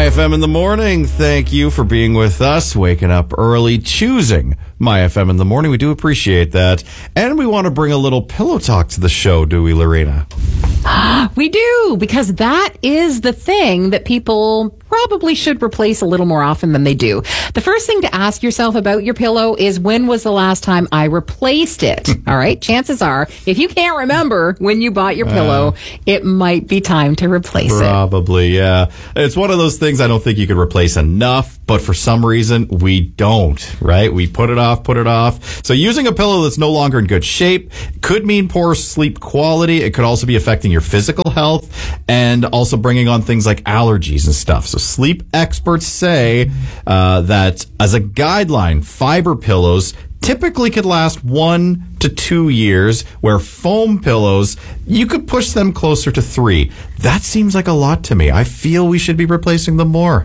My FM in the morning. Thank you for being with us, waking up early, choosing My FM in the morning. We do appreciate that. And we want to bring a little pillow talk to the show, do we, Lorena? We do, because that is the thing that people probably should replace a little more often than they do. The first thing to ask yourself about your pillow is, when was the last time I replaced it? All right. Chances are, if you can't remember when you bought your pillow, it might be time to replace it. Probably, yeah. It's one of those things I don't think you could replace enough, but for some reason we don't, right? We put it off. So using a pillow that's no longer in good shape could mean poor sleep quality. It could also be affecting your physical health and also bringing on things like allergies and stuff. So sleep experts say that as a guideline, fiber pillows typically could last 1 to 2 years, where foam pillows, you could push them closer to 3. That seems like a lot to me. I feel we should be replacing them more.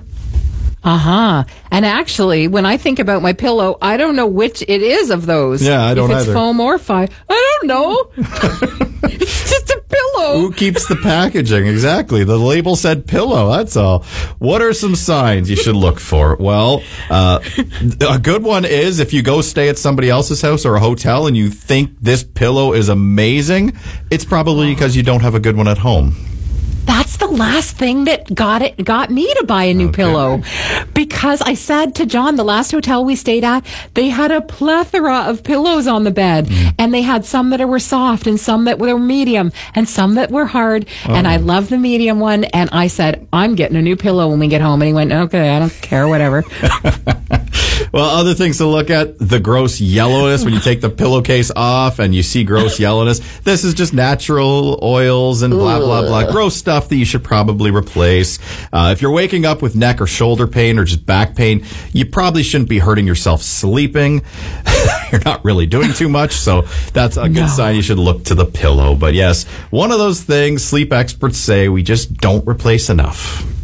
And actually, when I think about my pillow, I don't know which it is of those. Yeah, I don't either. If it's either. foam or fiber. I don't know. It's just a pillow. Who keeps the packaging? Exactly. The label said pillow. That's all. What are some signs you should look for? Well, a good one is if you go stay at somebody else's house or a hotel and you think this pillow is amazing, it's probably because you don't have a good one at home. That's the last thing that got me to buy a new pillow, because I said to John, the last hotel we stayed at, they had a plethora of pillows on the bed, and they had some that were soft and some that were medium and some that were hard. And I love the medium one. And I said, I'm getting a new pillow when we get home. And he went, okay, I don't care, whatever. Well, other things to look at, the gross yellowness when you take the pillowcase off and you see gross yellowness. This is just natural oils and blah, blah, blah. Gross stuff that you should probably replace. If you're waking up with neck or shoulder pain or just back pain, you probably shouldn't be hurting yourself sleeping. You're not really doing too much, so that's a good sign. You should look to the pillow. But yes, one of those things sleep experts say we just don't replace enough.